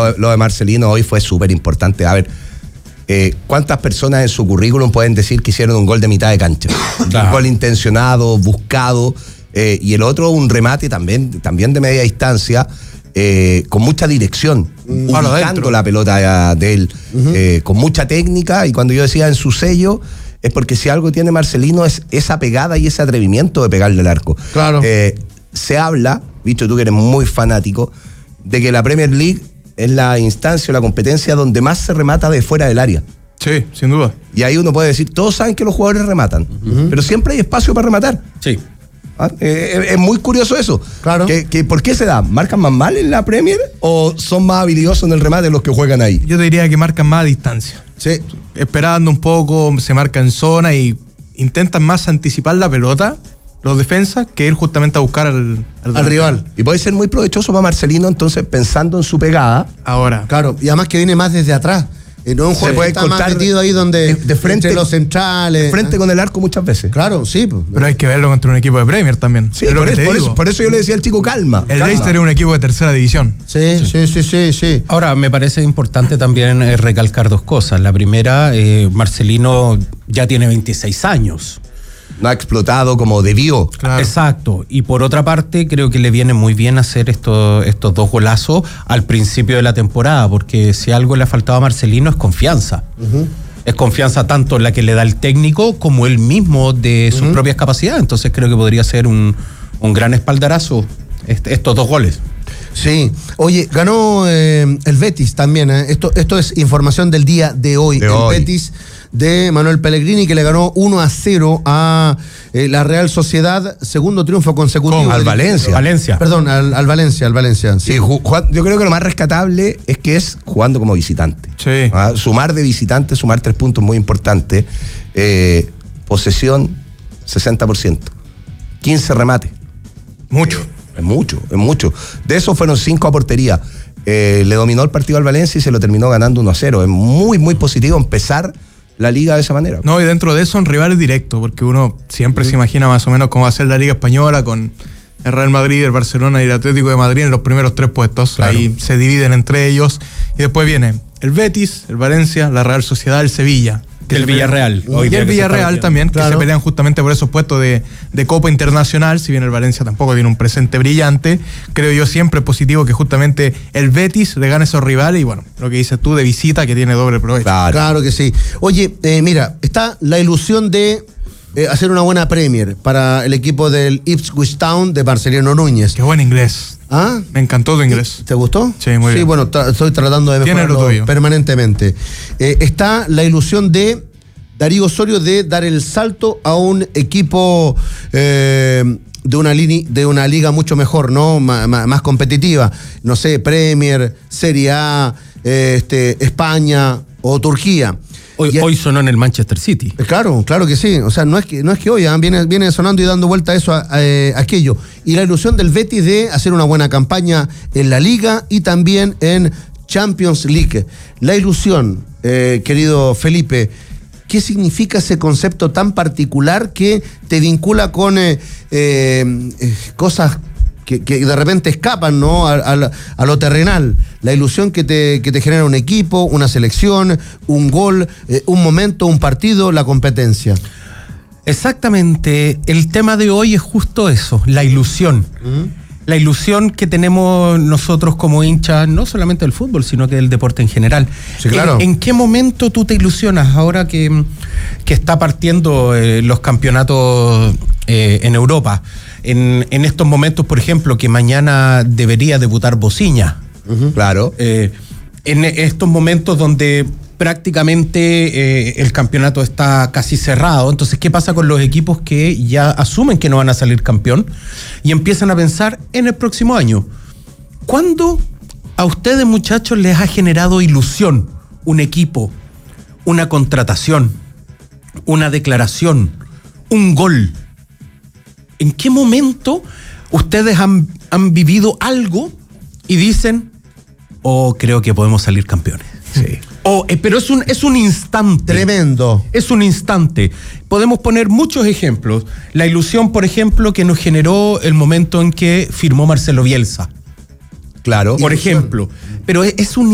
lo de Marcelino hoy fue súper importante. A ver, ¿cuántas personas en su currículum pueden decir que hicieron un gol de mitad de cancha? Claro. Un gol intencionado, buscado, y el otro un remate también de media distancia, con mucha dirección, ubicando la pelota de él, con mucha técnica, y cuando yo decía en su sello, es porque si algo tiene Marcelino es esa pegada y ese atrevimiento de pegarle al arco. Claro. Se habla, visto tú que eres muy fanático, de que la Premier League es la instancia o la competencia donde más se remata de fuera del área. Sí, sin duda. Y ahí uno puede decir, todos saben que los jugadores rematan, pero siempre hay espacio para rematar. Sí. Es muy curioso eso. Claro. ¿Por qué se da? ¿Marcan más mal en la Premier o son más habilidosos en el remate los que juegan ahí? Yo te diría que marcan más a distancia. Sí. Esperando un poco, se marca en zona y intentan más anticipar la pelota, los defensas, que ir justamente a buscar al rival. Y puede ser muy provechoso para Marcelino, entonces, pensando en su pegada. Ahora. Claro, y además que viene más desde atrás. No un juego puede que está más cortar metido ahí donde de frente, entre los centrales. De frente con el arco muchas veces. Claro, sí. Pues. Pero hay que verlo contra un equipo de Premier también. Sí, por eso yo le decía al chico, calma. El Leicester es un equipo de tercera división. Sí. Ahora, me parece importante también recalcar dos cosas. La primera, Marcelino ya tiene 26 años. No ha explotado como debió. Claro. Exacto. Y por otra parte, creo que le viene muy bien hacer estos dos golazos al principio de la temporada, porque si algo le ha faltado a Marcelino es confianza. Es confianza tanto en la que le da el técnico como él mismo de sus propias capacidades. Entonces creo que podría ser un gran espaldarazo estos dos goles. Sí. Oye, ganó el Betis también. Esto es información del día de hoy. Betis de Manuel Pellegrini, que le ganó 1-0 a la Real Sociedad, segundo triunfo consecutivo. Al Valencia. Perdón, al Valencia. Sí, yo creo que lo más rescatable es que es jugando como visitante. Sí. Sumar de visitante, sumar 3 puntos muy importante. Posesión, 60%. 15 remates. Mucho. Es mucho. De esos fueron 5 a portería. Le dominó el partido al Valencia y se lo terminó ganando 1-0. Es muy, muy positivo empezar la liga de esa manera. No, y dentro de eso son rivales directos, porque uno siempre se imagina más o menos cómo va a ser la Liga Española con el Real Madrid, el Barcelona y el Atlético de Madrid en los primeros 3 puestos. Claro. Ahí se dividen entre ellos. Y después viene el Betis, el Valencia, la Real Sociedad, el Sevilla. El Villarreal. Y el Villarreal también, claro, que se pelean justamente por esos puestos de Copa Internacional. Si bien el Valencia tampoco tiene un presente brillante, creo yo siempre positivo que justamente el Betis le gane a esos rivales. Y bueno, lo que dices tú de visita, que tiene doble provecho. Claro que sí. Oye, mira, está la ilusión de hacer una buena Premier para el equipo del Ipswich Town de Marcelino Núñez. Qué buen inglés. ¿Ah? Me encantó tu inglés. ¿Te gustó? Sí, muy bien. Sí, bueno, estoy tratando de mejorarlo permanentemente. Está la ilusión de Darío Osorio de dar el salto a un equipo de una liga mucho mejor, ¿no? Más competitiva. No sé, Premier, Serie A, España o Turquía. Hoy sonó en el Manchester City. Claro que sí. O sea, no es que hoy viene sonando y dando vuelta a eso, aquello. Y la ilusión del Betis de hacer una buena campaña en la Liga y también en Champions League. La ilusión, querido Felipe, ¿qué significa ese concepto tan particular que te vincula con cosas que de repente escapan, ¿no? a lo terrenal? La ilusión que te genera un equipo, una selección, un gol, un momento, un partido, la competencia. Exactamente. El tema de hoy es justo eso, la ilusión. La ilusión que tenemos nosotros como hinchas, no solamente del fútbol, sino que del deporte en general. Sí, claro. ¿En qué momento tú te ilusionas ahora que está partiendo los campeonatos en Europa? En estos momentos, por ejemplo, que mañana debería debutar Bociña. Claro. En estos momentos donde prácticamente el campeonato está casi cerrado. Entonces, ¿qué pasa con los equipos que ya asumen que no van a salir campeón y empiezan a pensar en el próximo año? ¿Cuándo a ustedes, muchachos, les ha generado ilusión un equipo, una contratación, una declaración, un gol? ¿En qué momento ustedes han vivido algo y dicen, creo que podemos salir campeones? Sí. Pero es un instante. Tremendo. Es un instante. Podemos poner muchos ejemplos. La ilusión, por ejemplo, que nos generó el momento en que firmó Marcelo Bielsa. Claro. Por ejemplo. Pero es un